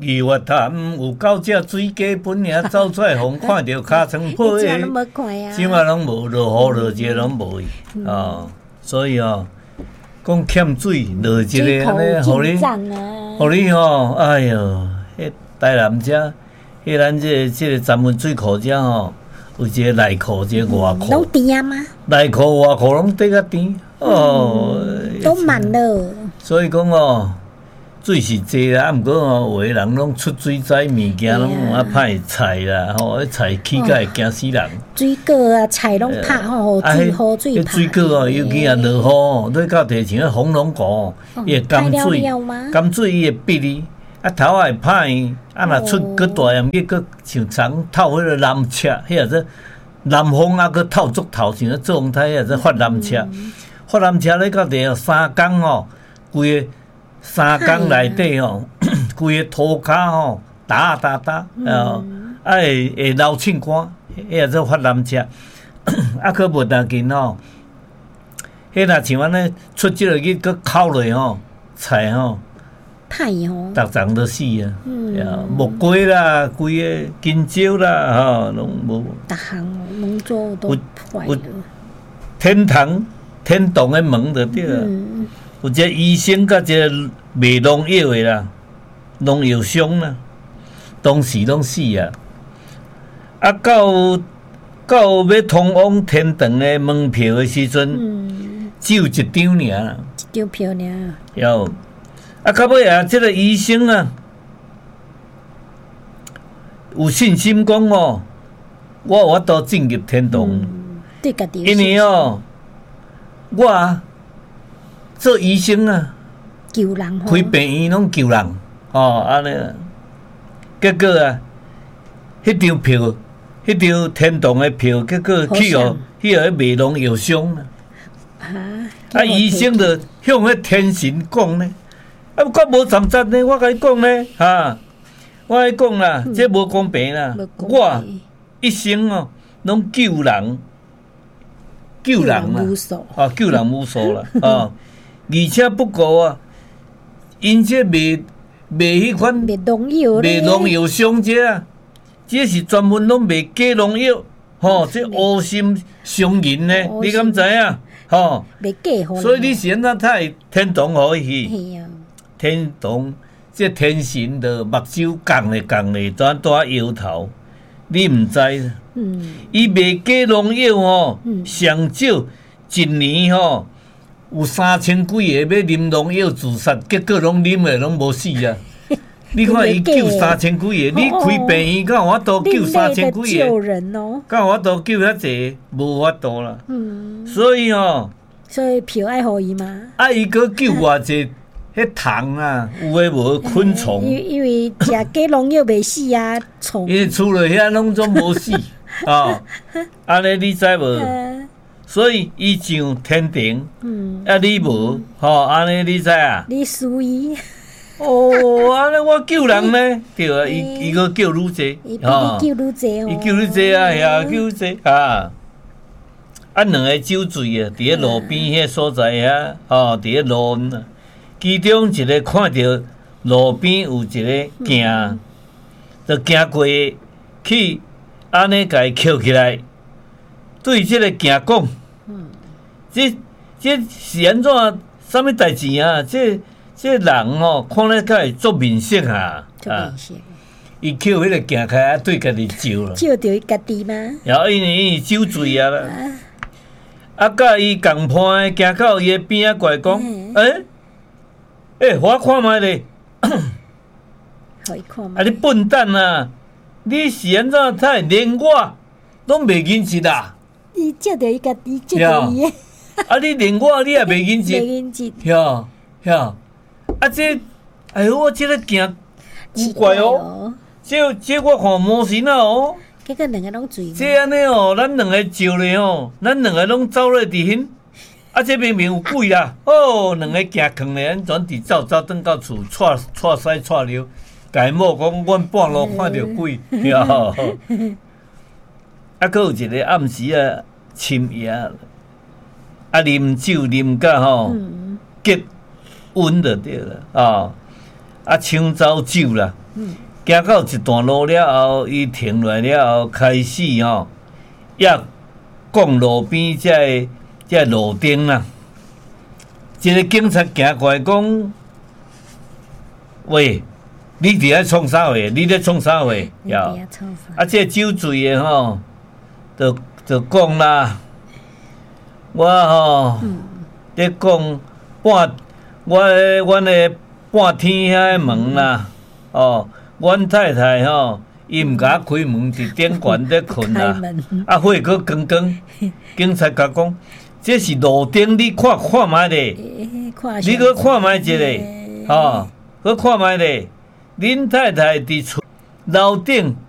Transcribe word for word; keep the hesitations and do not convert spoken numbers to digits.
二月潭有九只水鸡本领走出来，风看到尻川破的，即马拢无落雨，落一个拢无去哦。所以哦，讲欠水落一个安尼，互你，互你吼，哎哟，迄台南遮，迄咱这这个咱们水库遮吼，有一个内库，一个外库。 拢甜啊吗？ 内库外库拢得较甜哦， 都满了。 所以讲哦。水是济啦，啊，毋过吼，有个人拢出水栽物件拢啊歹菜啦，吼，迄菜起甲会惊死人。 水果啊，菜拢拍吼，水好水拍。 水果哦，尤其啊落雨哦，落到地像红龙果，伊会甘水，甘水伊会逼你，啊头也会歹，啊若出搁大样，伊搁像长透迄个蓝赤，迄个说南风啊，搁透足透，像做风台迄个说发蓝赤，发蓝赤咧到地三工吼，规个。三工内底吼，规个涂骹吼打啊打打，哦，啊会会流凊汗，迄也做发蓝赤，啊，可无当紧吼，迄若像安尼出即落去，佮烤落吼，菜吼， 太吼， 逐丛都死啊，嗯，木瓜啦，规个金蕉啦，吼，拢无。 逐项农作都坏了。 天堂天堂的门就对了。有一个医生甲一个卖农药的啦，农药商啦，当时拢死啊！啊，到到要通往天堂的门票的时阵，嗯、只有一张尔啦， 一张票尔。 有啊，到尾啊，这个医生啊，有信心讲哦，我有法度进入天堂，嗯、 对家己。 因为哦，我、啊。做医生啊， 救人， 开病院拢救人，哦，安尼，结果啊，迄张票，迄张天堂的票，结果去哦，去哦，卖农药商啊，啊，医生就向迄天神讲呢，啊，我无站站呢，我甲你讲呢，哈，我甲你讲啦，这无公平啦，我一生哦，拢救人，救人啦，啊，救人无数啦，啊。而且不过啊，因这卖卖迄款卖农药卖农药商这啊，这是专门拢卖假农药，吼，这恶心商人呢，你敢知影？吼， 卖假货。 所以你现在太天堂可以去，天堂这天神的目睭降咧降咧，转带摇头，你唔知？嗯，伊卖假农药吼，上少一年吼。有三千几个要啉农药自杀，结果拢啉的拢无死啊！你看伊救三千几个，你开病院，敢有法度救三千几个？ 救人哦！ 敢有法度救遐济？无法度啦。嗯。所以哦。 所以票爱互伊嘛。 啊，伊搁救偌济迄虫啊，有诶无昆虫。 因因为食假农药袂死啊，虫。 因为厝内遐拢总无死啊，安尼你知无？所以伊上天庭，嗯、啊你无，吼安尼你知啊？ 你属伊。 哦，安尼我救人呢，对啊，伊伊个救愈济， 吼，伊救愈济哦， 伊救愈济啊，呀，救愈济啊。啊，两个酒醉啊，伫咧路边迄所在遐，吼，伫咧路，其中一个看到路边有一个镜，就行过去，安尼甲伊捡起来，对即个镜讲。这这是安怎？啥物代志啊？这这人哦，看咧较会做面色啊！ 做面色。 伊捡迄个镜开啊，对家己照啦。 照着伊家己吗？ 然后因为伊酒醉啊啦，啊，甲伊共伴行到伊个边仔过来讲，诶诶，我看卖咧。 互伊看卖。 啊，你笨蛋啊！你是安怎？才连我拢袂认识啦？ 伊照着伊家己，照着伊。 啊！你连我你也袂认识， 袂认识， 呀呀！啊这，哎呦，我这个镜古怪哦，这这我看魔神啊哦。 结果两个拢醉。 这安尼哦，咱两个照咧哦，咱两个拢走咧伫迄，啊这明明有鬼啦！哦，两个行坑咧，咱转伫走走转到厝，踹踹屎踹尿，家某讲阮半路看到鬼，呀！啊，佫有一个暗时啊，深夜。啊，啉酒啉甲吼，结温就对啦，啊，啊，抢走酒啦， 嗯， 行到一段路了后，伊停落来了后，开始吼，也讲路边这这路灯啦。一个警察行过来讲：“喂，你伫遐创啥话？你咧创啥话？” 呀， 啊，这酒醉的吼，就就讲啦，我吼咧讲半，我阮的半天遐的门啦，哦，阮太太吼，伊毋甲开门，伫顶悬咧困啦，啊，火搁光光，警察甲讲，这是路灯，你看看觅咧，你搁看觅一下，吼，搁看觅咧，恁太太伫厝楼顶